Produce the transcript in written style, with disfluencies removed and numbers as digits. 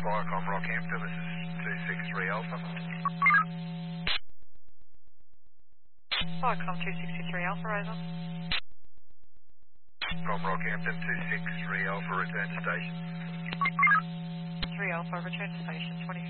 Viacom Rockhampton, this is 263 Alpha. Viacom 263 Alpha, over. Com Rockhampton, 263 Alpha, return to station. 3 Alpha, return to station 20.